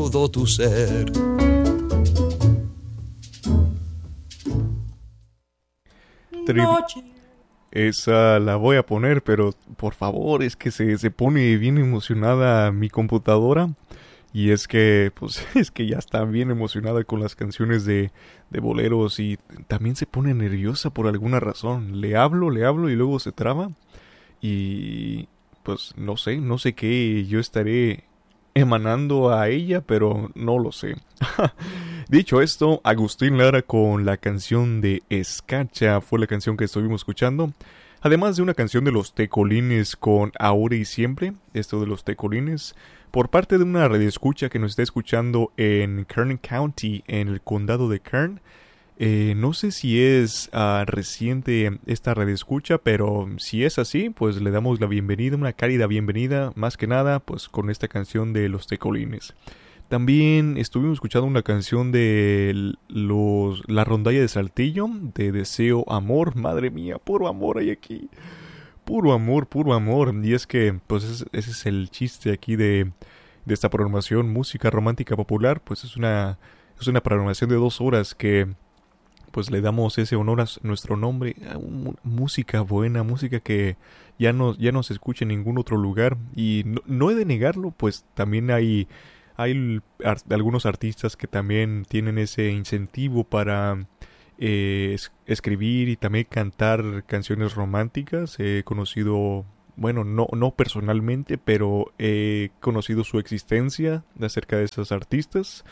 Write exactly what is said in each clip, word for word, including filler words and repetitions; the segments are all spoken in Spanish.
todo tu ser. Noche. Esa la voy a poner, pero por favor, es que se, se pone bien emocionada mi computadora. Y es que, pues, es que ya está bien emocionada con las canciones de, de boleros y también se pone nerviosa por alguna razón. Le hablo, le hablo y luego se traba. Y, pues, no sé, no sé qué yo estaré emanando a ella, pero no lo sé. Dicho esto, Agustín Lara con la canción de Escarcha fue la canción que estuvimos escuchando. Además de una canción de los Tecolines con Ahora y Siempre, esto de los Tecolines, por parte de una radioescucha que nos está escuchando en Kern County, en el condado de Kern. Eh, no sé si es uh, reciente esta radioescucha, pero si es así, pues le damos la bienvenida, una cálida bienvenida, más que nada, pues con esta canción de los Tecolines. También estuvimos escuchando una canción de los La Rondalla de Saltillo, de Deseo Amor. Madre mía, puro amor hay aquí. Puro amor, puro amor. Y es que, pues ese, ese es el chiste aquí de, de esta programación, música romántica popular. Pues es una, es una programación de dos horas que, pues le damos ese honor a nuestro nombre. A un, música buena, música que ya no, ya no se escucha en ningún otro lugar. Y no, no he de negarlo, pues también hay... Hay art- algunos artistas que también tienen ese incentivo para eh, es- escribir y también cantar canciones románticas. He conocido, bueno, no, no personalmente, pero he conocido su existencia acerca de esos artistas.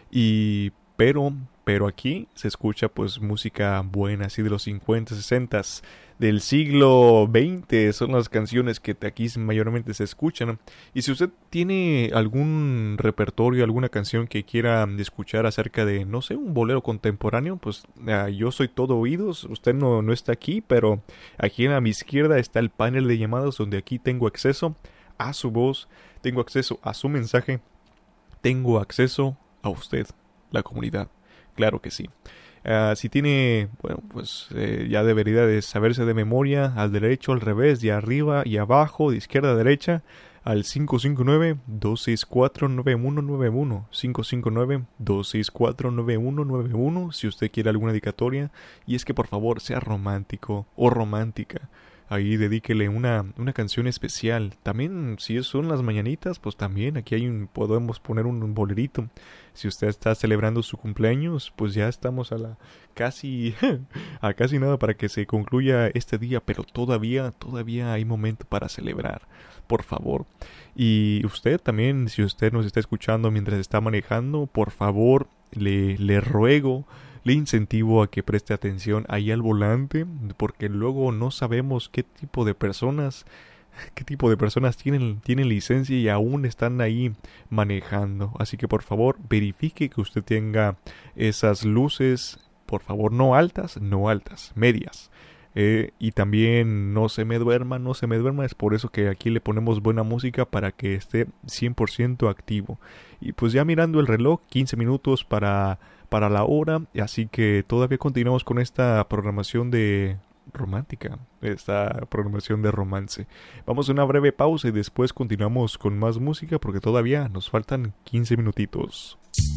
Y pero, pero aquí se escucha pues música buena, así de los cincuenta, sesenta, del siglo veinte, son las canciones que aquí mayormente se escuchan. Y si usted tiene algún repertorio, alguna canción que quiera escuchar acerca de, no sé, un bolero contemporáneo, pues uh, yo soy todo oídos. Usted no, no está aquí, pero aquí a mi izquierda está el panel de llamadas donde aquí tengo acceso a su voz, tengo acceso a su mensaje, tengo acceso a usted, la comunidad. Claro que sí. Uh, si tiene, bueno, pues eh, ya debería de saberse de memoria, al derecho, al revés, de arriba y abajo, de izquierda a derecha, al cinco cinco nueve, dos seis cuatro, nueve uno nueve uno, cinco cinco nueve, dos seis cuatro, nueve uno nueve uno, si usted quiere alguna dedicatoria. Y es que por favor sea romántico o romántica. Ahí dedíquele una, una canción especial. También, si son las mañanitas, pues también aquí hay un, podemos poner un, un bolerito. Si usted está celebrando su cumpleaños, pues ya estamos a la casi, a casi nada para que se concluya este día. Pero todavía, todavía hay momento para celebrar. Por favor. Y usted también, si usted nos está escuchando mientras está manejando, por favor, le, le ruego... Le incentivo a que preste atención ahí al volante, porque luego no sabemos qué tipo de personas, qué tipo de personas tienen, tienen licencia y aún están ahí manejando. Así que por favor verifique que usted tenga esas luces, por favor no altas, no altas, medias. Eh, y también no se me duerma, no se me duerma, es por eso que aquí le ponemos buena música para que esté cien por ciento activo. Y pues ya mirando el reloj, quince minutos para... para la hora, así que todavía continuamos con esta programación de romántica, esta programación de romance. Vamos a una breve pausa y después continuamos con más música porque todavía nos faltan quince minutitos.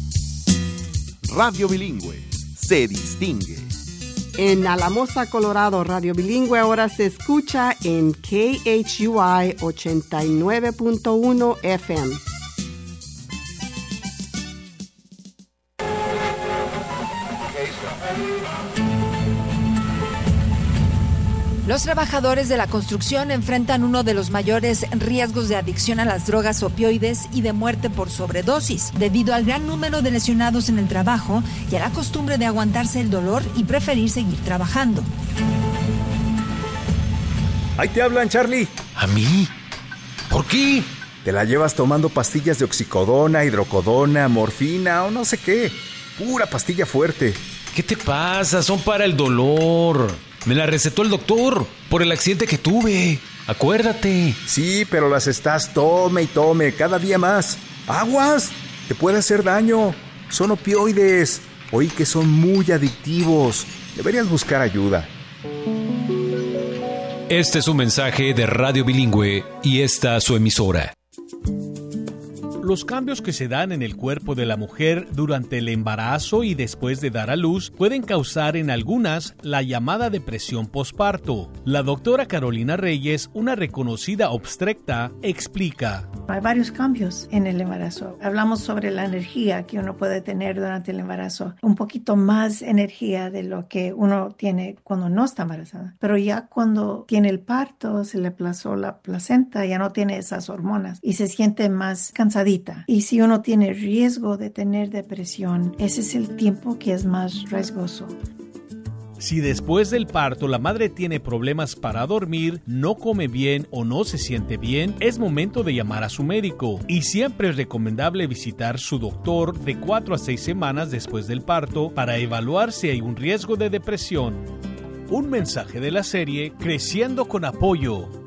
Radio Bilingüe se distingue. En Alamosa, Colorado, Radio Bilingüe ahora se escucha en K H U I ochenta y nueve punto uno F M. Los trabajadores de la construcción enfrentan uno de los mayores riesgos de adicción a las drogas opioides y de muerte por sobredosis, debido al gran número de lesionados en el trabajo y a la costumbre de aguantarse el dolor y preferir seguir trabajando. Ahí te hablan, Charlie. ¿A mí? ¿Por qué? Te la llevas tomando pastillas de oxicodona, hidrocodona, morfina o no sé qué. Pura pastilla fuerte. ¿Qué te pasa? Son para el dolor. Me la recetó el doctor por el accidente que tuve. Acuérdate. Sí, pero las estás tome y tome cada día más. ¡Aguas! Te puede hacer daño. Son opioides. Oí que son muy adictivos. Deberías buscar ayuda. Este es un mensaje de Radio Bilingüe y esta su emisora. Los cambios que se dan en el cuerpo de la mujer durante el embarazo y después de dar a luz pueden causar en algunas la llamada depresión posparto. La doctora Carolina Reyes, una reconocida obstetra, explica. Hay varios cambios en el embarazo. Hablamos sobre la energía que uno puede tener durante el embarazo. Un poquito más energía de lo que uno tiene cuando no está embarazada. Pero ya cuando tiene el parto, se le aplazó la placenta, ya no tiene esas hormonas y se siente más cansadita. Y si uno tiene riesgo de tener depresión, ese es el tiempo que es más riesgoso. Si después del parto la madre tiene problemas para dormir, no come bien o no se siente bien, es momento de llamar a su médico. Y siempre es recomendable visitar su doctor de cuatro a seis semanas después del parto para evaluar si hay un riesgo de depresión. Un mensaje de la serie Creciendo con Apoyo.